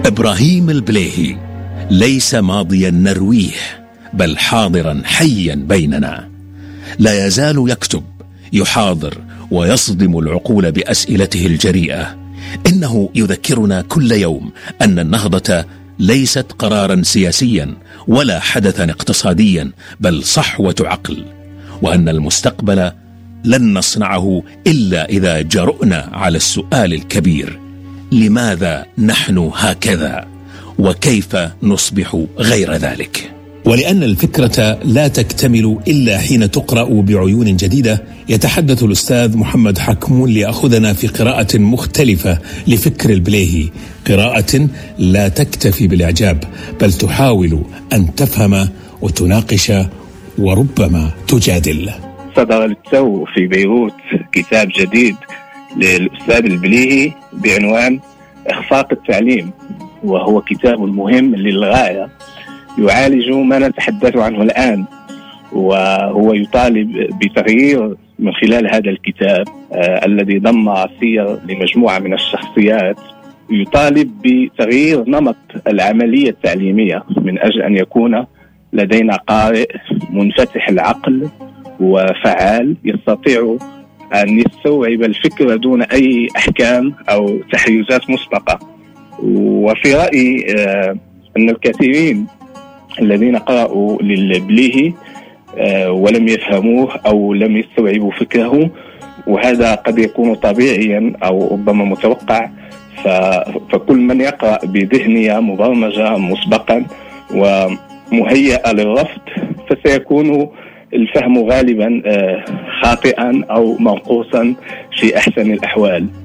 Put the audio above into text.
إبراهيم البليهي ليس ماضيا نرويه، بل حاضرا حيا بيننا. لا يزال يكتب، يحاضر ويصدم العقول بأسئلته الجريئة. إنه يذكرنا كل يوم أن النهضة ليست قرارا سياسيا ولا حدثا اقتصاديا، بل صحوة عقل، وأن المستقبل لن نصنعه إلا إذا جرؤنا على السؤال الكبير: لماذا نحن هكذا؟ وكيف نصبح غير ذلك؟ ولأن الفكرة لا تكتمل إلا حين تقرأ بعيون جديدة، يتحدث الأستاذ محمد حكمون ليأخذنا في قراءة مختلفة لفكر البليهي، قراءة لا تكتفي بالإعجاب، بل تحاول أن تفهم وتناقش وربما تجادل. صدر للتو في بيروت كتاب جديد للأستاذ البليهي بعنوان إخفاق التعليم، وهو كتاب مهم للغاية يعالج ما نتحدث عنه الآن، وهو يطالب بتغيير من خلال هذا الكتاب الذي ضم سير لمجموعة من الشخصيات، يطالب بتغيير نمط العملية التعليمية من أجل أن يكون لدينا قارئ منفتح العقل وفعال يستطيع أن يستوعب الفكرة دون أي أحكام أو تحيزات مسبقة. وفي رأيي أن الكثيرين الذين قرأوا للبليهي ولم يفهموه أو لم يستوعبوا فكره، وهذا قد يكون طبيعيا أو ربما متوقع، فكل من يقرأ بذهنية مبرمجة مسبقا ومهيئة للرفض فسيكون الفهم غالبا خاطئا أو منقوصا في أحسن الأحوال.